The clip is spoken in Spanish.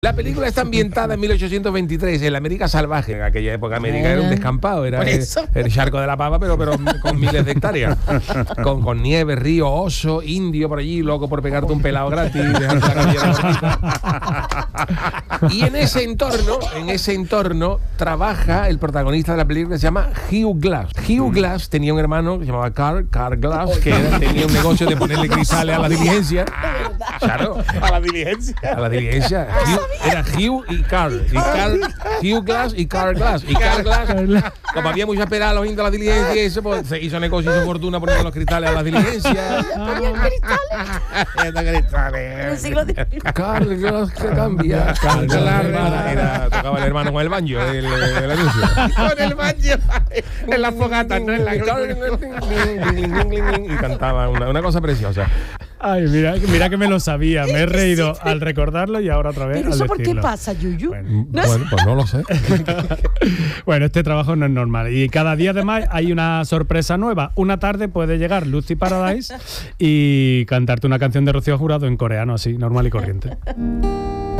La película está ambientada en 1823, en la América salvaje. En aquella época América era un descampado, era el charco de la pava, pero con miles de hectáreas. Con nieve, río, oso, indio por allí, loco por pegarte un pelado gratis. Y en ese entorno trabaja el protagonista de la película, que se llama Hugh Glass. Hugh Glass tenía un hermano que se llamaba Carl Glass, que tenía un negocio de ponerle cristales a la diligencia. Claro. A la diligencia. A la diligencia. Era Hugh y Carl. Hugh Glass y Carl Glass. Y Carl Glass, como había mucha esperada a los indios de la diligencia y eso, pues se hizo negocio, hizo fortuna poniendo los cristales a la diligencia. Ponían cristales. Carl Glass, que cambia. Carl Glass tocaba el hermano con el banjo del anuncio. Con el baño. En las fogatas, no en la y cantaba una cosa preciosa. Ay, mira que me lo sabía. Me he reído al recordarlo y ahora otra vez ¿Pero al eso por qué decirlo. pasa, Yuyu? Bueno, Pues no lo sé. Bueno, este trabajo no es normal. Y cada día además hay una sorpresa nueva. Una tarde puede llegar Lucy Paradise y cantarte una canción de Rocío Jurado en coreano, así, normal y corriente.